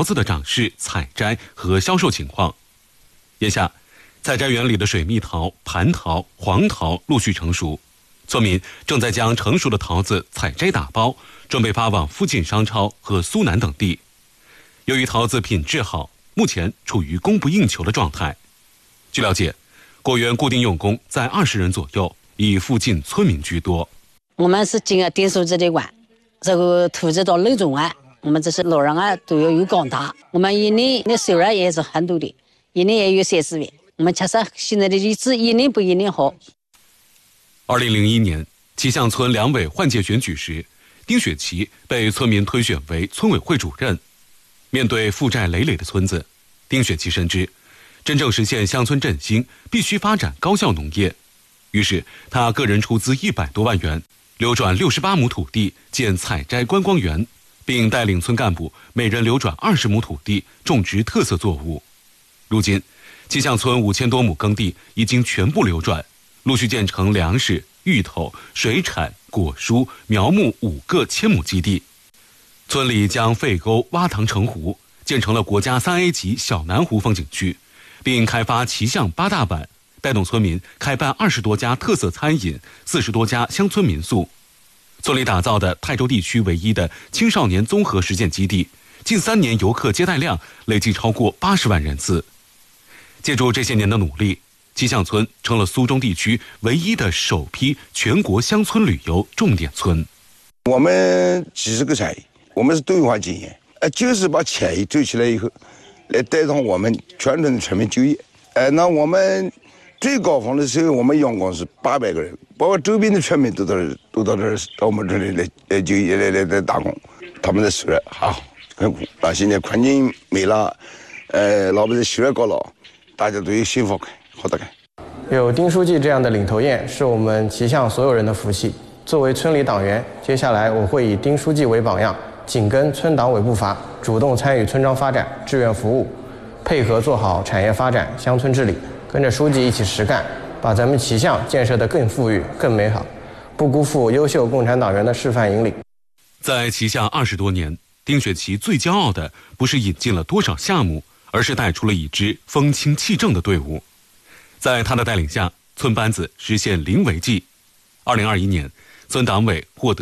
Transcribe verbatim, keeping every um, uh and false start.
桃子的长势、采摘和销售情况。眼下，采摘园里的水蜜桃、蟠桃、黄桃陆续成熟，村民正在将成熟的桃子采摘打包，准备发往附近商超和苏南等地。由于桃子品质好，目前处于供不应求的状态。据了解，果园固定用工在二十人左右，以附近村民居多。 我们是经过丁书记的管，这个投资到六种啊，我们这些老人啊都要有广大，我们一年的收入也是很多的，一年也有三四万。我们确实现在的日子一年不一年好。 二零零一年，旗巷村两委换届选举时，丁雪琪被村民推选为村委会主任。面对负债累累的村子，丁雪琪深知，真正实现乡村振兴，必须发展高效农业。于是，他个人出资一百多万元，流转六十八亩土地建采摘观光园，并带领村干部每人流转二十亩土地种植特色作物。如今，旗巷村五千多亩耕地已经全部流转，陆续建成粮食、芋头、水产、果蔬、苗木五个千亩基地。村里将废沟挖塘成湖，建成了国家三 A 级小南湖风景区，并开发旗巷八大板，带动村民开办二十多家特色餐饮、四十多家乡村民宿。村里打造的泰州地区唯一的青少年综合实践基地，近三年游客接待量累计超过八十万人次。借助这些年的努力，旗巷村成了苏中地区唯一的首批全国乡村旅游重点村。 我们几十个产业，我们是多元化经营，呃，就是把产业做起来以后，来带动我们全村的村民就业。呃，那我们最高峰的时候，我们阳光是八百个人，包括周边的村民都到这，都到这儿到我们这里来来就业来来来打工，他们的收入好很苦。啊，现在环境美了，呃，老百姓收入高了。大家都有幸福感，好得感。 有丁书记这样的领头雁，是我们旗巷所有人的福气。作为村里党员，接下来我会以丁书记为榜样，紧跟村党委步伐，主动参与村庄发展、志愿服务，配合做好产业发展、乡村治理，跟着书记一起实干，把咱们旗巷建设得更富裕、更美好，不辜负优秀共产党员的示范引领。 在旗巷二十多年，丁雪琪最骄傲的不是引进了多少项目，而是带出了一支风清气正的队伍。在他的带领下，村班子实现零违纪。二零二一年，村党委获得